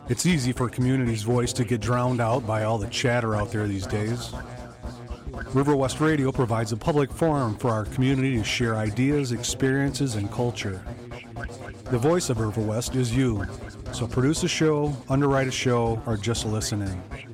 It's easy for community's voice to get drowned out by all the chatter out there these days. River West Radio provides a public forum for our community to share ideas, experiences, and culture. The voice of River West is you, so produce a show, underwrite a show, or just listen in.